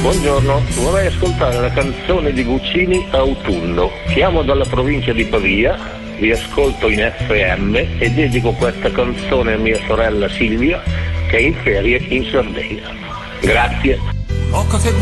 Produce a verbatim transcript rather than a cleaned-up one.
Buongiorno, vorrei ascoltare la canzone di Guccini Autunno. Chiamo dalla provincia di Pavia, vi ascolto in F M e dedico questa canzone a mia sorella Silvia che è in ferie in Sardegna. Grazie.